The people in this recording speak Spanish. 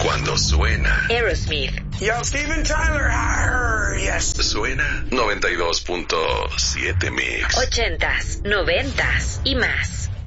Cuando suena Aerosmith. Yo, Steven Tyler. Yes. Suena 92.7 Mix. 80s, 90s y más.